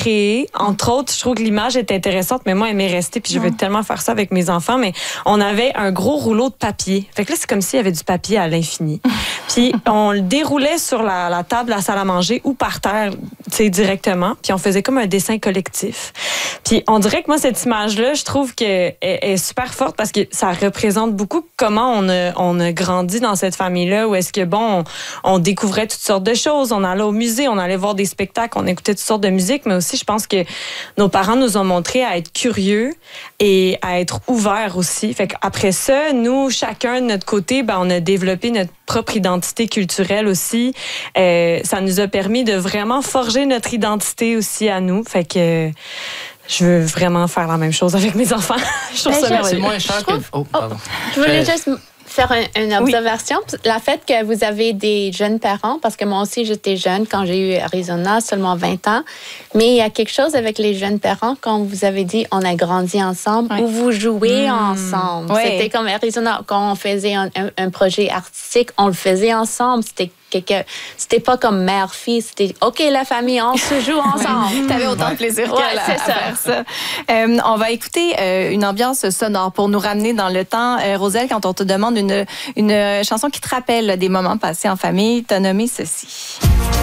créé. Entre autres, je trouve que l'image est intéressante, mais moi, elle m'est restée, puis je veux tellement faire ça avec mes enfants, mais on avait un gros rouleau de papier. Fait que là, c'est comme s'il y avait du papier à l'infini. Puis on le déroulait sur la table de la salle à manger ou par terre, tu sais, directement, puis on faisait comme un dessin collectif. Puis on dirait que moi, cette image-là, je trouve qu'elle est super forte parce que ça représente beaucoup comment on a grandi dans cette famille-là, où est-ce que, bon, on découvrait toutes sortes de choses, on allait au musée, on allait voir des spectacles, on écoutait toutes sortes de musique, mais aussi, je pense que nos parents nous ont montré à être curieux et à être ouverts aussi. Fait qu'après ça, nous, chacun de notre côté, ben, on a développé notre propre identité culturelle aussi. Ça nous a permis de vraiment forger notre identité aussi à nous. Fait que je veux vraiment faire la même chose avec mes enfants. Je trouve ça merveilleux. C'est moins cher que... Oh, pardon. Je voulais juste faire une observation. Oui. La fait que vous avez des jeunes parents, parce que moi aussi, j'étais jeune quand j'ai eu Arizona, seulement 20 ans. Mais il y a quelque chose avec les jeunes parents, quand vous avez dit on a grandi ensemble, ou vous jouez ensemble. Oui. C'était comme Arizona, quand on faisait un projet artistique, on le faisait ensemble. C'était pas comme mère-fille, c'était OK, la famille, on se joue ensemble. T'avais autant de plaisir qu'elle à faire ça. On va écouter une ambiance sonore pour nous ramener dans le temps. Roselle, quand on te demande une chanson qui te rappelle des moments passés en famille, t'as nommé ceci.